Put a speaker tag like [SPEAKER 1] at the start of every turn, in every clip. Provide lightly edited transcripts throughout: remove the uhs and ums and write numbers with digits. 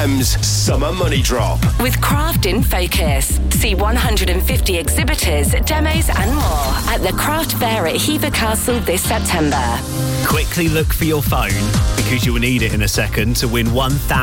[SPEAKER 1] FM's Summer Money Drop.
[SPEAKER 2] With Craft in Focus. See 150 exhibitors, demos and more at the Craft Fair at Hever Castle this September.
[SPEAKER 3] Quickly look for your phone because you will need it in a second to win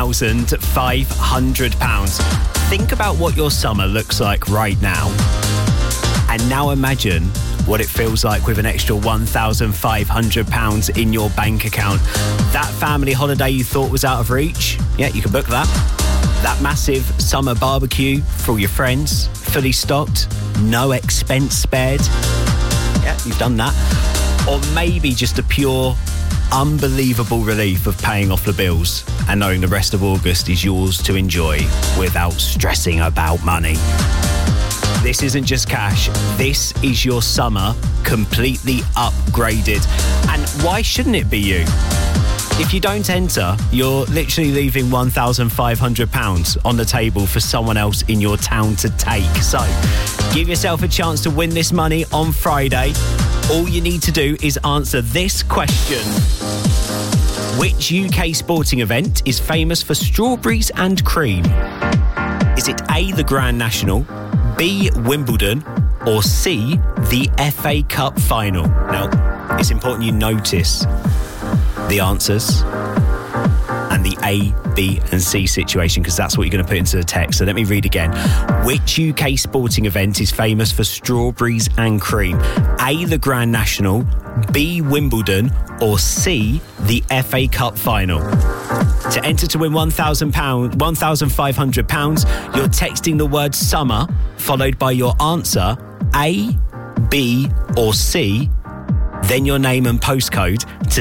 [SPEAKER 3] £1,500. Think about what your summer looks like right now. And now imagine what it feels like with an extra £1,500 in your bank account. That family holiday you thought was out of reach, yeah, you can book that. That massive summer barbecue for all your friends, fully stocked, no expense spared. Yeah, you've done that. Or maybe just a pure, unbelievable relief of paying off the bills and knowing the rest of August is yours to enjoy without stressing about money. This isn't just cash. This is your summer completely upgraded. And why shouldn't it be you? If you don't enter, you're literally leaving £1,500 on the table for someone else in your town to take. So give yourself a chance to win this money on Friday. All you need to do is answer this question. Which UK sporting event is famous for strawberries and cream? Is it A, the Grand National, B, Wimbledon, or C, the FA Cup final? Now, it's important you notice the answers and the A, B and C situation because that's what you're going to put into the text. So let me read again. Which UK sporting event is famous for strawberries and cream? A, the Grand National, B, Wimbledon, or C, the FA Cup final? To enter to win £1,500, you're texting the word summer followed by your answer A, B or C, then your name and postcode to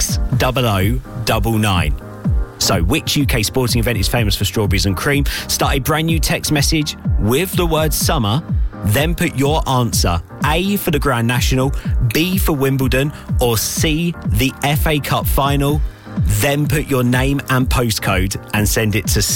[SPEAKER 3] 60099. So, which UK sporting event is famous for strawberries and cream? Start a brand new text message with the word summer, then put your answer A for the Grand National, B for Wimbledon, or C, the FA Cup final. Then put your name and postcode and send it to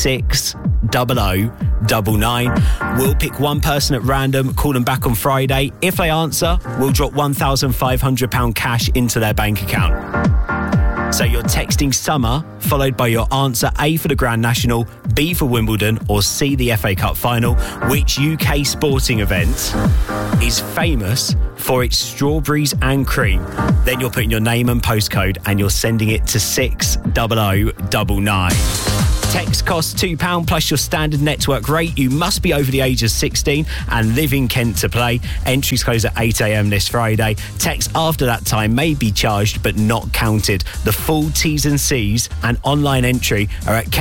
[SPEAKER 3] 60099. We'll pick one person at random, call them back on Friday. If they answer, we'll drop £1,500 cash into their bank account. So you're texting summer, followed by your answer A for the Grand National, B for Wimbledon, or C, the FA Cup final. Which UK sporting event is famous for its strawberries and cream? Then you're putting your name and postcode and you're sending it to 60099. Text costs £2 plus your standard network rate. You must be over the age of 16 and live in Kent to play. Entries close at 8 a.m. this Friday. Text after that time may be charged but not counted. The full T's and C's and online entry are at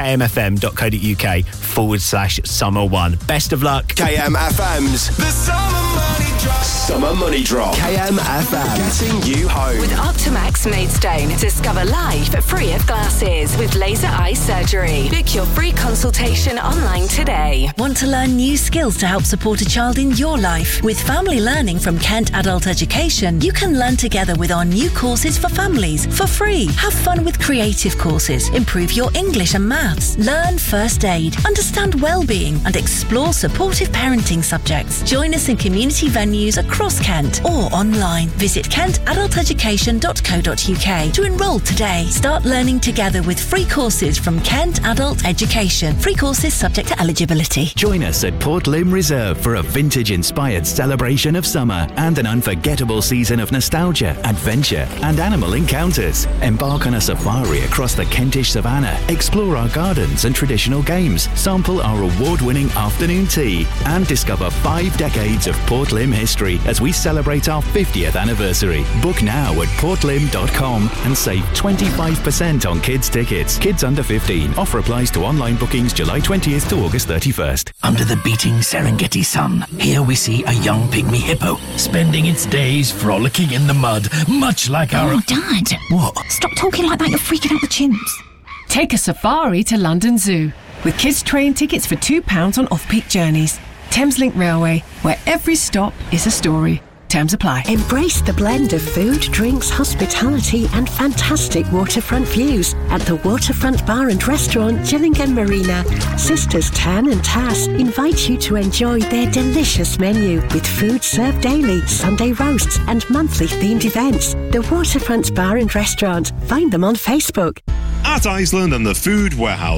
[SPEAKER 3] kmfm.co.uk/summer1. Best of luck.
[SPEAKER 1] KMFM's The Summer Money Drop. Summer Money Drop. KMFM. Getting you home.
[SPEAKER 2] With Optimax Maidstone. Discover life free of glasses with laser eye surgery. Book your free consultation online today.
[SPEAKER 4] Want to learn new skills to help support a child in your life? With Family Learning from Kent Adult Education, you can learn together with our new courses for families for free. Have fun with creative courses, improve your English and maths, learn first aid, understand well-being and explore supportive parenting subjects. Join us in community venues across Kent or online. Visit kentadulteducation.co.uk to enrol today. Start learning together with free courses from Kent Adult Education. Free courses subject to eligibility.
[SPEAKER 5] Join us at Port Lympne Reserve for a vintage-inspired celebration of summer and an unforgettable season of nostalgia, adventure and animal encounters. Embark on a safari across the Kentish savannah, explore our gardens and traditional games, sample our award-winning afternoon tea and discover 5 decades of Port Lympne history as we celebrate our 50th anniversary. Book now at portlympne.com and save 25% on kids' tickets. Kids under 15. Offer applies to online bookings July 20th to August 31st.
[SPEAKER 6] Under the beating Serengeti sun, here we see a young pygmy hippo spending its days frolicking in the mud, much like our...
[SPEAKER 7] Oh, Dad.
[SPEAKER 6] What?
[SPEAKER 7] Stop talking like that, you're freaking out the chimps.
[SPEAKER 8] Take a safari to London Zoo with kids' train tickets for £2 on off-peak journeys. Thameslink Railway, where every stop is a story. Terms apply.
[SPEAKER 9] Embrace the blend of food, drinks, hospitality and fantastic waterfront views at the Waterfront Bar and Restaurant, Gillingham Marina. Sisters Tan and Tass invite you to enjoy their delicious menu with food served daily, Sunday roasts and monthly themed events. The Waterfront Bar and Restaurant. Find them on Facebook.
[SPEAKER 10] At Iceland and the Food Warehouse.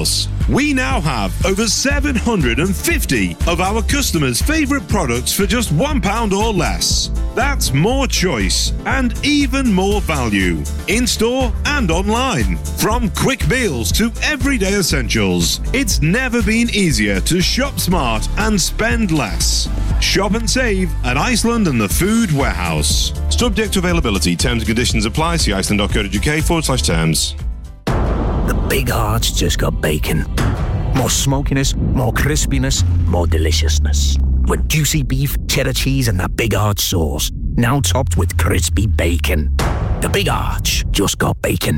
[SPEAKER 10] We now have over 750 of our customers' favourite products for just £1 or less. That's more choice and even more value. In-store and online. From quick meals to everyday essentials. It's never been easier to shop smart and spend less. Shop and save at Iceland and the Food Warehouse.
[SPEAKER 11] Subject to availability. Terms and conditions apply. See iceland.co.uk/terms.
[SPEAKER 6] The Big Arch just got bacon. More smokiness, more crispiness, more deliciousness. With juicy beef, cheddar cheese and that Big Arch sauce. Now topped with crispy bacon. The Big Arch just got bacon.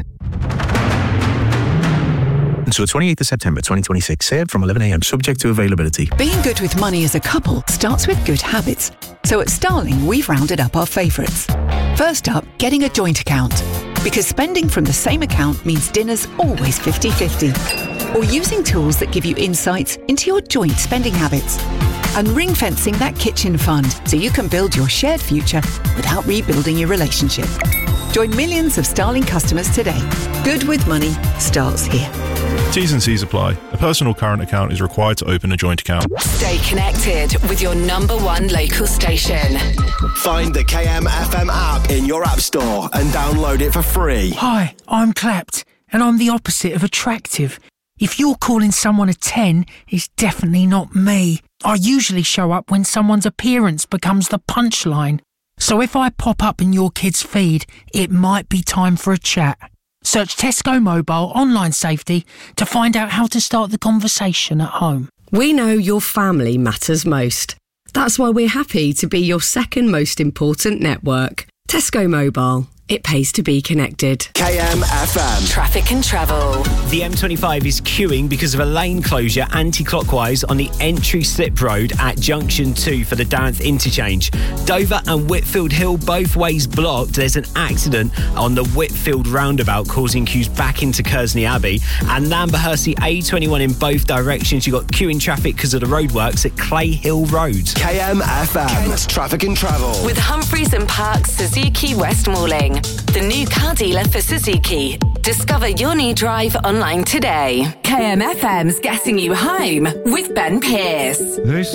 [SPEAKER 12] Until 28th of September 2026. Served from 11 a.m. Subject to availability.
[SPEAKER 13] Being good with money as a couple starts with good habits. So at Starling, we've rounded up our favourites. First up, getting a joint account. Because spending from the same account means dinner's always 50-50. Or using tools that give you insights into your joint spending habits. And ring-fencing that kitchen fund so you can build your shared future without rebuilding your relationship. Join millions of Starling customers today. Good with money starts here.
[SPEAKER 14] T's and C's apply. A personal current account is required to open a joint account.
[SPEAKER 2] Stay connected with your number one local station.
[SPEAKER 1] Find the KMFM app in your app store and download it for free.
[SPEAKER 15] Hi, I'm Clapped, and I'm the opposite of attractive. If you're calling someone a 10, it's definitely not me. I usually show up when someone's appearance becomes the punchline. So if I pop up in your kid's feed, it might be time for a chat. Search Tesco Mobile Online Safety to find out how to start the conversation at home.
[SPEAKER 16] We know your family matters most. That's why we're happy to be your second most important network. Tesco Mobile. It pays to be connected.
[SPEAKER 1] KMFM.
[SPEAKER 2] Traffic and travel.
[SPEAKER 3] The M25 is queuing because of a lane closure anti-clockwise on the entry slip road at Junction 2 for the Darrenth interchange. Dover and Whitfield Hill both ways blocked. There's an accident on the Whitfield roundabout causing queues back into Kersney Abbey. And Lamberhurst A21 in both directions. You've got queuing traffic because of the roadworks at Clay Hill Road.
[SPEAKER 1] KMFM. Kent's Traffic and Travel.
[SPEAKER 2] With Humphreys and Parks Suzuki West Malling. The new car dealer for Suzuki. Discover your new drive online today. KMFM's Getting You Home with Ben Pearce.
[SPEAKER 17] This